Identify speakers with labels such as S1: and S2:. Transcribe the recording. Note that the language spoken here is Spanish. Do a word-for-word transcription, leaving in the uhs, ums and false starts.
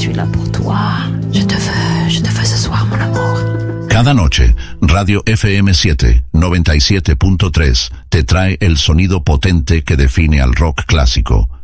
S1: suis là pour toi. Je te veux, je te veux ce soir, mon amour.
S2: Cada noche, Radio F M siete, noventa y siete punto tres, te trae el sonido potente que define al rock clásico.